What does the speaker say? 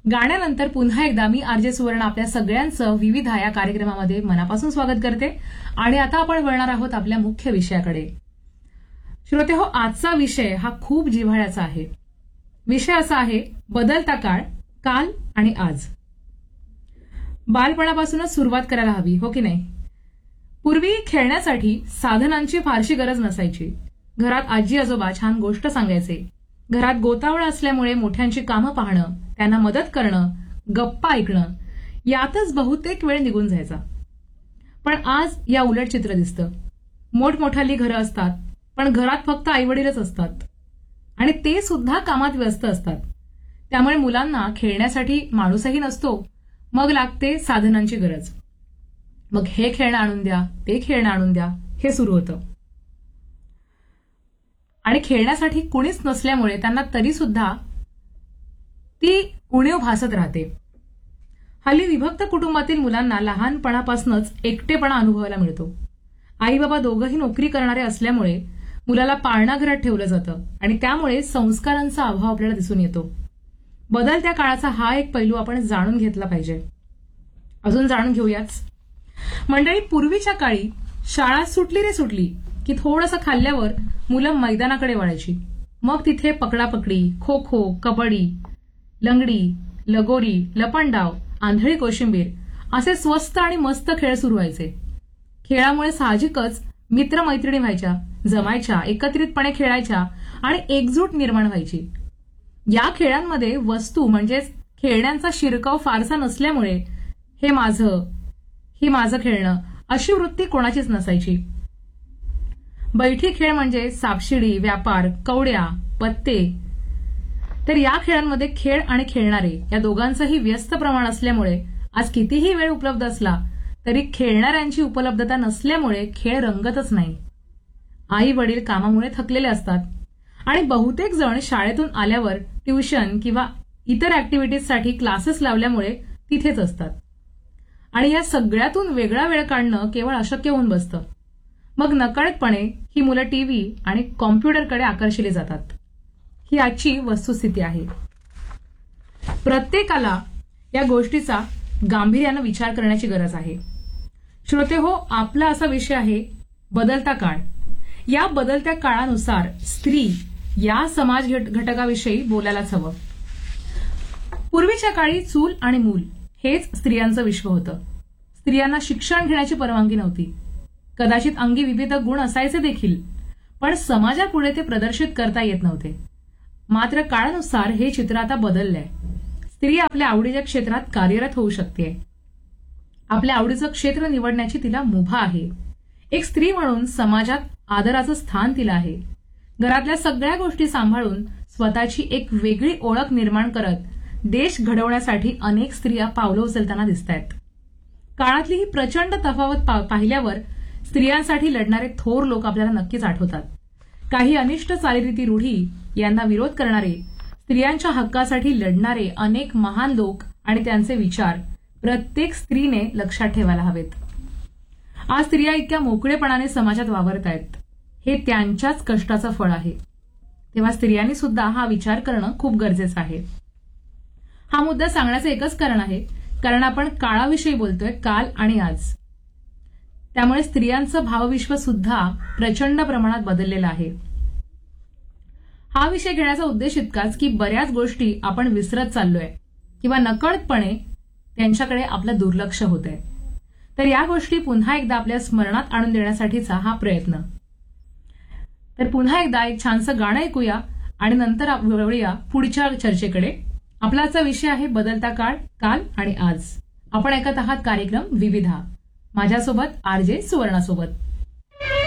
गाण्यानंतर पुन्हा एकदा मी आरजे सुवर्ण आपल्या सगळ्यांचं विविधा या कार्यक्रमामध्ये मनापासून स्वागत करते आणि आता आपण वळणार आहोत आपल्या मुख्य विषयाकडे. श्रोते हो, आजचा विषय हा खूप जिव्हाळ्याचा आहे. विषय असा आहे बदलता काळ, काल आणि आज. बालपणापासूनच सुरुवात करायला हवी, हो की नाही? पूर्वी खेळण्यासाठी साधनांची फारशी गरज नसायची. घरात आजी आजोबा छान गोष्ट सांगायचे. घरात गोतावळा असल्यामुळे मोठ्यांची कामं पाहणं, त्यांना मदत करणं, गप्पा ऐकणं यातच बहुतेक वेळ निघून जायचा. पण आज या उलट चित्र दिसतं. मोठमोठाली घरं असतात, पण घरात फक्त आईवडीलच असतात आणि ते सुद्धा कामात व्यस्त असतात. त्यामुळे मुलांना खेळण्यासाठी माणूसही नसतो. मग लागते साधनांची गरज. मग हे खेळणं आणून द्या, ते खेळणं आणून द्या, हे सुरू होतं. आणि खेळण्यासाठी कुणीच नसल्यामुळे त्यांना तरी सुद्धा ती उणीव भासत राहते. हल्ली विभक्त कुटुंबातील मुलांना लहानपणापासूनच एकटेपणा अनुभवायला मिळतो. आई बाबा दोघंही नोकरी करणारे असल्यामुळे मुलाला पाळणाघरात ठेवलं जातं आणि त्यामुळे संस्कारांचा अभाव आपल्याला दिसून येतो. बदलत्या काळाचा हा एक पैलू आपण जाणून घेतला पाहिजे. अजून जाणून घेऊयाच. मंडळी, पूर्वीच्या काळी शाळा सुटली रे सुटली की थोडंसं खाल्ल्यावर मुलं मैदानाकडे वळायची. मग तिथे पकडापकडी, खो खो, कबड्डी, लंगडी, लगोरी, लपंडाव, आंधळी कोशिंबीर असे स्वस्त आणि मस्त खेळ सुरू व्हायचे. खेळामुळे साहजिकच मित्रमैत्रिणी व्हायच्या, जमायच्या, एकत्रितपणे खेळायच्या आणि एकजूट निर्माण व्हायची. या खेळांमध्ये वस्तू म्हणजेच खेळण्यांचा शिरकाव फारसा नसल्यामुळे हे माझं खेळणं अशी वृत्ती कोणाचीच नसायची. बैठी खेळ म्हणजे सापशिडी, व्यापार, कवड्या, पत्ते. तर या खेळांमध्ये खेळ आणि खेळणारे या दोघांचंही व्यस्त प्रमाण असल्यामुळे आज कितीही वेळ उपलब्ध असला तरी खेळणाऱ्यांची उपलब्धता नसल्यामुळे खेळ रंगतच नाही. आई वडील कामामुळे थकलेले असतात आणि बहुतेक जण शाळेतून आल्यावर ट्युशन किंवा इतर ऍक्टिव्हिटीजसाठी क्लासेस लावल्यामुळे तिथेच असतात. आणि या सगळ्यातून वेगळा वेळ काढणं केवळ अशक्य होऊन बसतं. मग नकळतपणे ही मुलं टीव्ही आणि कॉम्प्युटरकडे आकर्षिली जातात. ही आजची वस्तुस्थिती आहे. प्रत्येकाला या गोष्टीचा गांभीर्यानं विचार करण्याची गरज आहे. श्रोते हो, आपला असा विषय आहे बदलता काळ. या बदलत्या काळानुसार स्त्री या समाज घटकाविषयी बोलायलाच हवं. पूर्वीच्या काळी चूल आणि मूल हेच स्त्रियांचं विश्व होतं. स्त्रियांना शिक्षण घेण्याची परवानगी नव्हती. कदाचित अंगी विविध गुण असायचे देखील, पण समाजापुढे ते प्रदर्शित करता येत नव्हते. मात्र काळानुसार हे चित्र आता बदललंय. स्त्री आपल्या आवडीच्या क्षेत्रात कार्यरत होऊ शकते. आपल्या आवडीचं क्षेत्र निवडण्याची तिला मुभा आहे. एक स्त्री म्हणून समाजात आदराचं स्थान तिला आहे. घरातल्या सगळ्या गोष्टी सांभाळून स्वतःची एक वेगळी ओळख निर्माण करत देश घडवण्यासाठी अनेक स्त्रिया पावलं उचलताना दिसतायत. काळातली ही प्रचंड तफावत पाहिल्यावर स्त्रियांसाठी लढणारे थोर लोक आपल्याला नक्कीच आठवतात. काही अनिष्ट चालीरीती रूढी यांना विरोध करणारे, स्त्रियांच्या हक्कासाठी लढणारे अनेक महान लोक आणि त्यांचे विचार प्रत्येक स्त्रीने लक्षात ठेवायला हवेत. आज स्त्रिया इतक्या मोकळेपणाने समाजात वावरत आहेत. हे त्यांच्याच कष्टाचं फळ आहे. तेव्हा स्त्रियांनी सुद्धा हा विचार करणं खूप गरजेचं आहे. हा मुद्दा सांगण्याचं एकच कारण आहे, कारण आपण काळाविषयी बोलतोय, काल आणि आज. त्यामुळे स्त्रियांचं भावविश्व सुद्धा प्रचंड प्रमाणात बदललेलं आहे. हा विषय घेण्याचा उद्देश इतकाच की बऱ्याच गोष्टी आपण विसरत चाललोय किंवा नकळतपणे त्यांच्याकडे आपलं दुर्लक्ष होतंय. तर या गोष्टी पुन्हा एकदा आपल्या स्मरणात आणून देण्यासाठीचा हा प्रयत्न. तर पुन्हा एकदा एक छानसं गाणं ऐकूया आणि नंतर वळूया पुढच्या चर्चेकडे. आपला आजचा विषय आहे बदलता काळ, काल आणि आज. आपण ऐकत आहात कार्यक्रम विविधा. माझ्यासोबत आरजे सुवर्णासोबत.